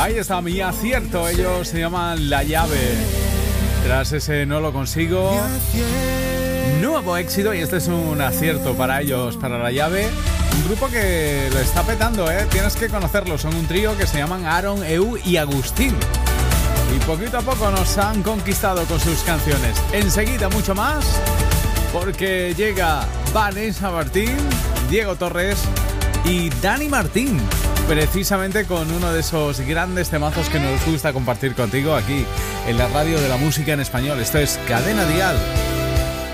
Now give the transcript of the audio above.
Ahí está mi acierto, ellos se llaman La Llave. Tras ese No lo consigo, nuevo éxito, y este es un acierto para ellos, para La Llave. Un grupo que lo está petando, tienes que conocerlo. Son un trío que se llaman Aaron, Eu y Agustín. Y poquito a poco nos han conquistado con sus canciones. Enseguida mucho más, porque llega Vanessa Martín, Diego Torres y Dani Martín, precisamente con uno de esos grandes temazos que nos gusta compartir contigo aquí en la radio de la música en español. Esto es Cadena Dial.